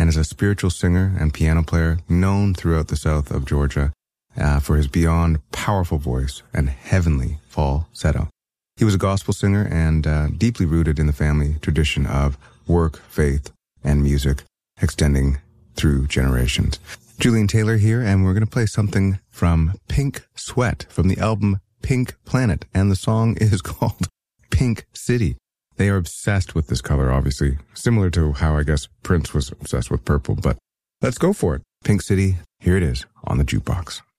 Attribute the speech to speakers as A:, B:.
A: and is a spiritual singer and piano player known throughout the south of Georgia for his beyond powerful voice and heavenly falsetto. He was a gospel singer and deeply rooted in the family tradition of work, faith, and music extending through generations. Julian Taylor here, and we're going to play something from Pink Sweat from the album Pink Planet, and the song is called Pink City. They are obsessed with this color, obviously, similar to how I guess Prince was obsessed with purple, but let's go for it. Pink City, here it is on the jukebox.